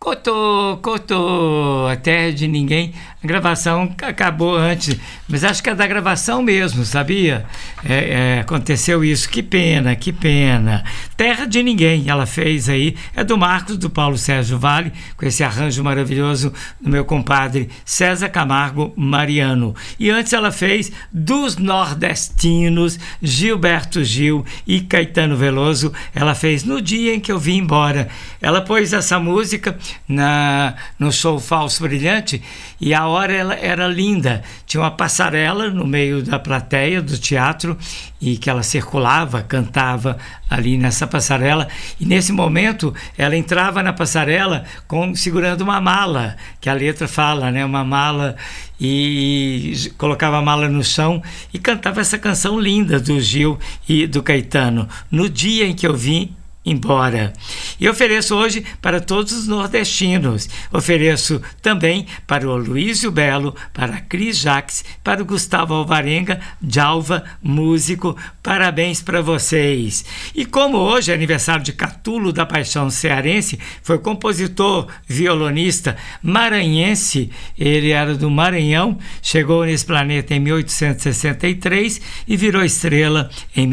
Cotô, Cotô, a terra de ninguém. A gravação acabou antes, mas acho que é da gravação mesmo, sabia? Aconteceu isso, que pena, que pena. Terra de ninguém, ela fez aí, é do Marcos, do Paulo Sérgio Vale, com esse arranjo maravilhoso do meu compadre César Camargo Mariano. E antes ela fez dos nordestinos, Gilberto Gil e Caetano Veloso, ela fez No Dia em que Eu Vim Embora. Ela pôs essa música no show Falso Brilhante e a hora ela era linda, tinha uma passarela no meio da plateia do teatro e que ela circulava, cantava ali nessa passarela, e nesse momento ela entrava na passarela segurando uma mala, que a letra fala, né, uma mala, e colocava a mala no chão e cantava essa canção linda do Gil e do Caetano, No Dia em que Eu Vim Embora. E ofereço hoje para todos os nordestinos. Ofereço também para o Aloysio Belo, para a Cris Jacques, para o Gustavo Alvarenga, Djalva, músico. Parabéns para vocês. E como hoje é aniversário de Catulo da Paixão Cearense, foi compositor, violonista maranhense, ele era do Maranhão, chegou nesse planeta em 1863 e virou estrela em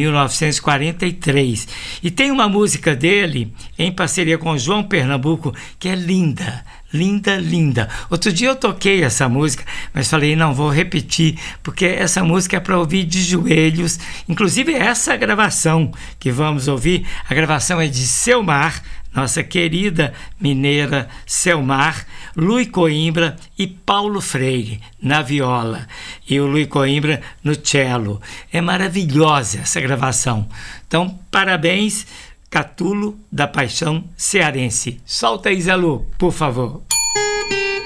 1943. E tem uma música dele, em parceria com João Pernambuco, que é linda, linda, linda. Outro dia eu toquei essa música, mas falei, não, vou repetir, porque essa música é para ouvir de joelhos. Inclusive essa gravação que vamos ouvir, a gravação é de Selmar, nossa querida mineira Selmar, Luiz Coimbra e Paulo Freire na viola e o Luiz Coimbra no cello. É maravilhosa essa gravação. Então, parabéns, Catulo da Paixão Cearense. Solta aí, Zé Lu, por favor.